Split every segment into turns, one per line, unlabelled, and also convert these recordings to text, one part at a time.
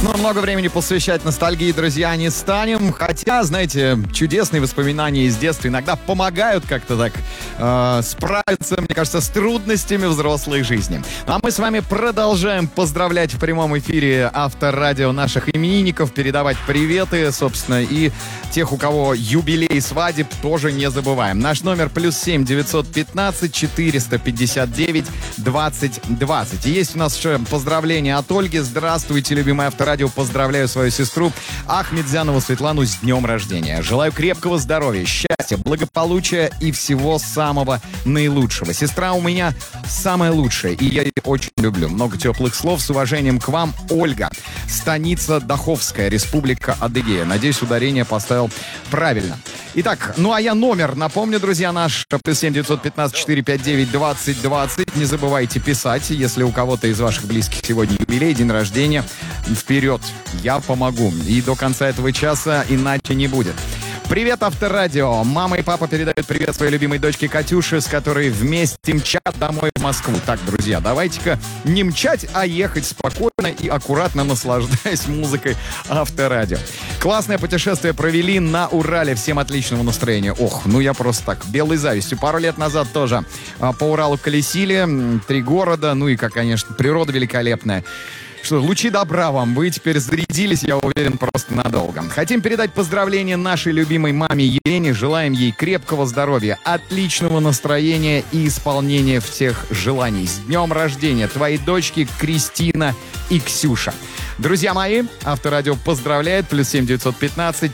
Но много времени посвящать ностальгии, друзья, не станем. Хотя, знаете, чудесные воспоминания из детства иногда помогают как-то так справиться, мне кажется, с трудностями взрослой жизни. А мы с вами продолжаем поздравлять в прямом эфире Авторадио наших именинников, передавать приветы, собственно, и тех, у кого юбилей, свадеб, тоже не забываем. Наш номер +7 915 459 20 20. И есть у нас еще поздравления от Ольги. Здравствуйте, любимый Авторадио. Поздравляю свою сестру Ахмедзянову Светлану с днем рождения. Желаю крепкого здоровья, счастья, благополучия и всего самого наилучшего. Сестра у меня самая лучшая, и я ее очень люблю. Много теплых слов. С уважением к вам, Ольга. Станица Даховская, Республика Адыгея. Надеюсь, ударение поставил правильно. Итак, ну а я номер напомню, друзья, наш +7 915 459 20 20. Не забывайте писать, если у кого-то из ваших близких сегодня юбилей, день рождения. Вперед, я помогу. И до конца этого часа иначе не будет. Привет, Авторадио. Мама и папа передают привет своей любимой дочке Катюше, с которой вместе мчат домой в Москву. Так, друзья, давайте-ка не мчать, а ехать спокойно и аккуратно, наслаждаясь музыкой Авторадио. Классное путешествие провели на Урале. Всем отличного настроения. Ох, ну я просто так, белой завистью. Пару лет назад тоже по Уралу колесили. 3 города, ну и, как, конечно, природа великолепная. Что, лучи добра вам, вы теперь зарядились, я уверен, просто надолго. Хотим передать поздравления нашей любимой маме Елене, желаем ей крепкого здоровья, отличного настроения и исполнения всех желаний. С днем рождения твои дочки Кристина и Ксюша. Друзья мои, Авторадио поздравляет, +7 915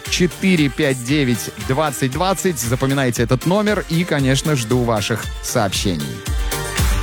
459 20 20. Запоминайте этот номер и, конечно, жду ваших сообщений.